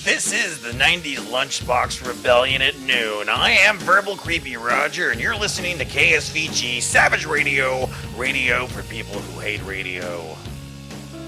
This is the 90s Lunchbox Rebellion at noon. I am Verbal Creepy Roger, and you're listening to KSVG Savage Radio, radio for people who hate radio.